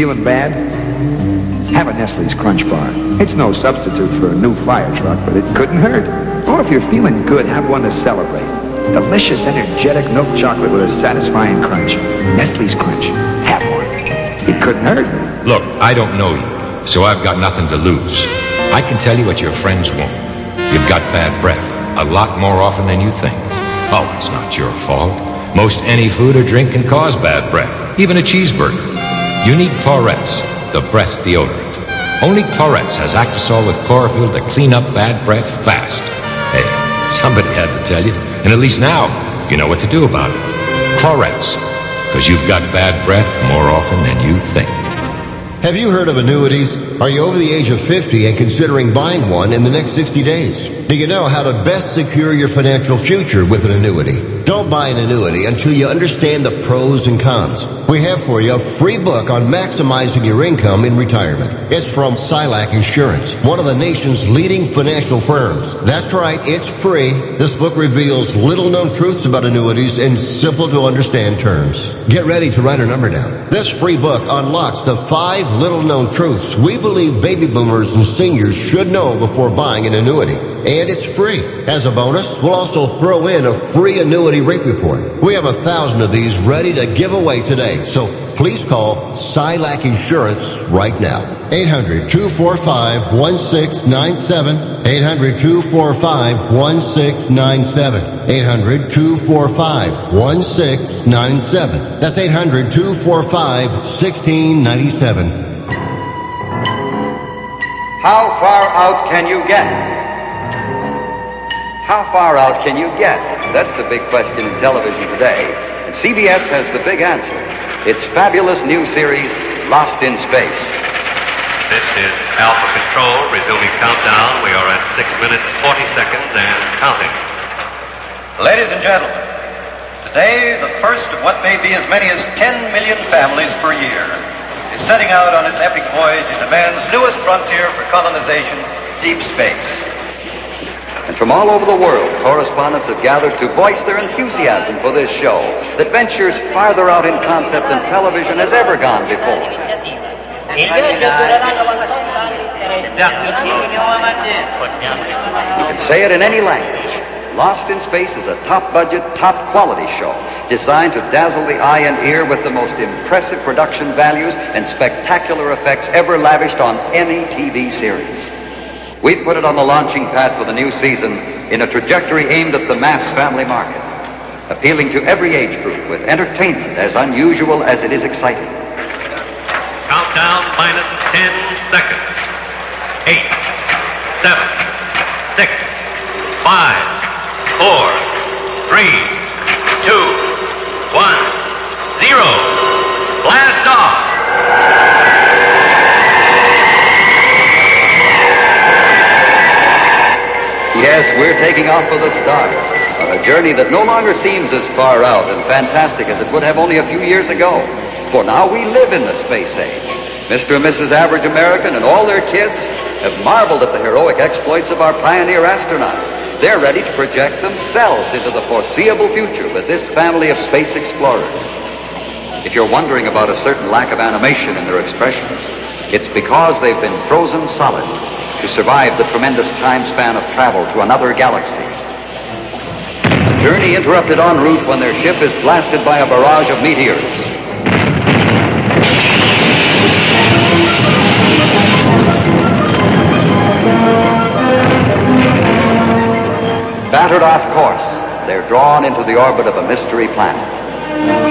Feeling bad? Have a Nestle's Crunch Bar. It's no substitute for a new fire truck, but it couldn't hurt. Or if you're feeling good, have one to celebrate. Delicious, energetic milk chocolate with a satisfying crunch. Nestle's Crunch. Have one. It couldn't hurt. Look, I don't know you, so I've got nothing to lose. I can tell you what your friends won't. You've got bad breath, a lot more often than you think. Oh, it's not your fault. Most any food or drink can cause bad breath, even a cheeseburger. You need Chlorets, the breath deodorant. Only Chlorets has Actisol with chlorophyll to clean up bad breath fast. Hey, somebody had to tell you, and at least now you know what to do about it. Chlorets, because you've got bad breath more often than you think. Have you heard of annuities? Are you over the age of 50 and considering buying one in the next 60 days? Do you know how to best secure your financial future with an annuity? Don't buy an annuity until you understand the pros and cons. We have for you a free book on maximizing your income in retirement. It's from Silac Insurance, one of the nation's leading financial firms. That's right, it's free. This book reveals little-known truths about annuities in simple-to-understand terms. Get ready to write a number down. This free book unlocks the 5 little-known truths we believe baby boomers and seniors should know before buying an annuity. And it's free. As a bonus, we'll also throw in a free annuity rate report. We have 1,000 of these ready to give away today. So please call Silac Insurance right now. 800-245-1697. 800-245-1697. 800-245-1697. That's 800-245-1697. How far out can you get? How far out can you get? That's the big question in television today. And CBS has the big answer. Its fabulous new series, Lost in Space. This is Alpha Control, resuming countdown. We are at 6 minutes, 40 seconds and counting. Ladies and gentlemen, today the first of what may be as many as 10 million families per year is setting out on its epic voyage into man's newest frontier for colonization, deep space. And from all over the world, correspondents have gathered to voice their enthusiasm for this show that ventures farther out in concept than television has ever gone before. You can say it in any language. Lost in Space is a top-budget, top-quality show designed to dazzle the eye and ear with the most impressive production values and spectacular effects ever lavished on any TV series. We've put it on the launching pad for the new season in a trajectory aimed at the mass family market, appealing to every age group with entertainment as unusual as it is exciting. Countdown minus 10 seconds. 8, 7, 6, 5, 4, 3, 2, 1, 0. Blast off! Yes, we're taking off for the stars on a journey that no longer seems as far out and fantastic as it would have only a few years ago. For now we live in the space age. Mr. and Mrs. Average American and all their kids have marveled at the heroic exploits of our pioneer astronauts. They're ready to project themselves into the foreseeable future with this family of space explorers. If you're wondering about a certain lack of animation in their expressions, it's because they've been frozen solid to survive the tremendous time span of travel to another galaxy. A journey interrupted en route when their ship is blasted by a barrage of meteors. Battered off course, they're drawn into the orbit of a mystery planet.